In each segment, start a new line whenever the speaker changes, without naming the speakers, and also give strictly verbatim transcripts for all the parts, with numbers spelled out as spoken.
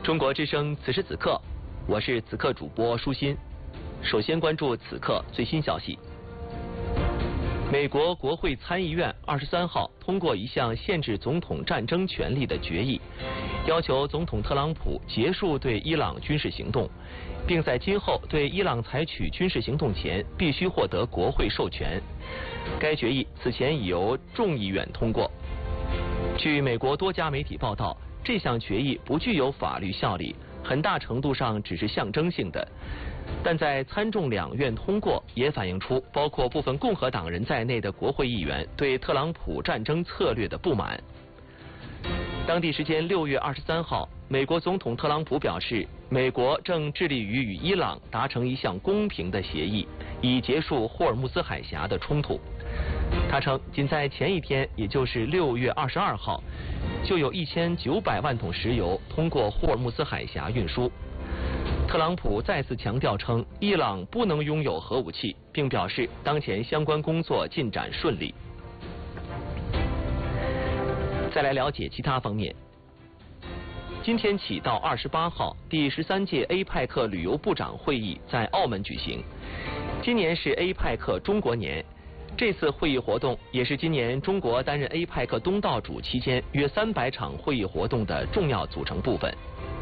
中国之声此时此刻，我是此刻主播舒心。首先关注此刻最新消息。美国国会参议院二十三号通过一项限制总统战争权利的决议，要求总统特朗普结束对伊朗军事行动，并在今后对伊朗采取军事行动前必须获得国会授权。该决议此前已由众议院通过。据美国多家媒体报道，这项决议不具有法律效力，很大程度上只是象征性的。但在参众两院通过，也反映出包括部分共和党人在内的国会议员对特朗普战争策略的不满。当地时间六月二十三号，美国总统特朗普表示，美国正致力于与伊朗达成一项公平的协议，以结束霍尔木兹海峡的冲突。他称，仅在前一天，也就是六月二十二号，就有一千九百万桶石油通过霍尔木兹海峡运输。特朗普再次强调称，伊朗不能拥有核武器，并表示当前相关工作进展顺利。再来了解其他方面。今天起到二十八号，第十三届 A 派克旅游部长会议在澳门举行。今年是 A 派克中国年，这次会议活动也是今年中国担任 A 派克东道主期间约三百场会议活动的重要组成部分。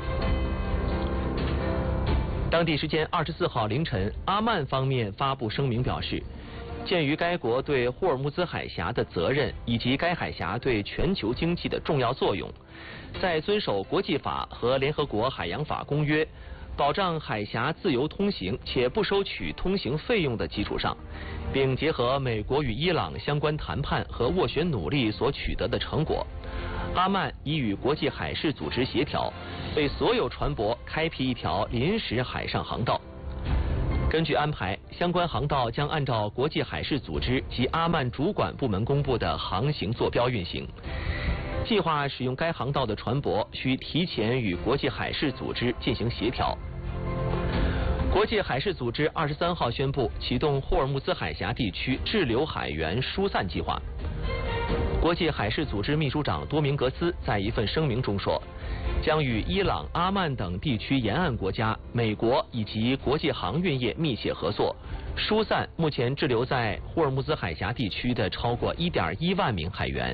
当地时间二十四号凌晨，阿曼方面发布声明表示，鉴于该国对霍尔木兹海峡的责任以及该海峡对全球经济的重要作用，在遵守国际法和联合国海洋法公约，保障海峡自由通行且不收取通行费用的基础上，并结合美国与伊朗相关谈判和斡旋努力所取得的成果，阿曼已与国际海事组织协调，为所有船舶开辟一条临时海上航道。根据安排，相关航道将按照国际海事组织及阿曼主管部门公布的航行坐标运行。计划使用该航道的船舶需提前与国际海事组织进行协调。国际海事组织二十三号宣布启动霍尔木兹海峡地区滞留海员疏散计划。国际海事组织秘书长多明格斯在一份声明中说，将与伊朗、阿曼等地区沿岸国家、美国以及国际航运业密切合作，疏散目前滞留在霍尔木兹海峡地区的超过 一点一万名海员。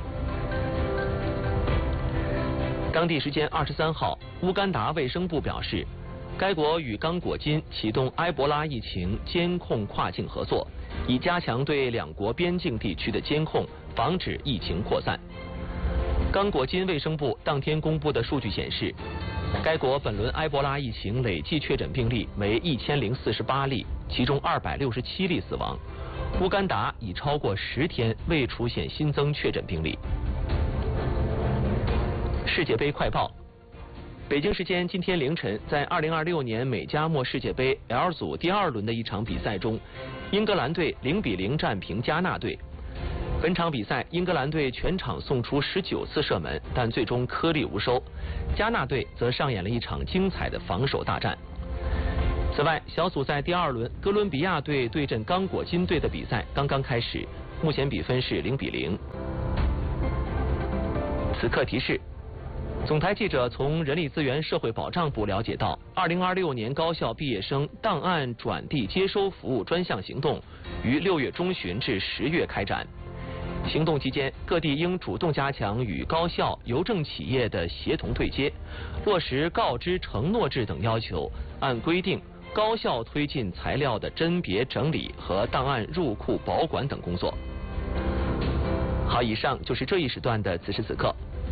当地时间二十三号，乌干达卫生部表示，该国与刚果金启动埃博拉疫情监控跨境合作，以加强对两国边境地区的监控，防止疫情扩散。刚果金卫生部当天公布的数据显示，该国本轮埃博拉疫情累计确诊病例为一千零四十八例，其中二百六十七例死亡。乌干达已超过十天未出现新增确诊病例。世界杯快报。北京时间今天凌晨，在二零二六年美加墨世界杯 L 组第二轮的一场比赛中，英格兰队零比零战平加纳队。本场比赛，英格兰队全场送出十九次射门，但最终颗粒无收。加纳队则上演了一场精彩的防守大战。此外，小组赛第二轮，哥伦比亚队对阵刚果金队的比赛刚刚开始，目前比分是零比零。此刻提示。总台记者从人力资源社会保障部了解到，二零二六年高校毕业生档案转递接收服务专项行动于六月中旬至十月开展。行动期间，各地应主动加强与高校、邮政企业的协同对接，落实告知承诺制等要求，按规定高效推进材料的甄别整理和档案入库保管等工作。好，以上就是这一时段的此时此刻。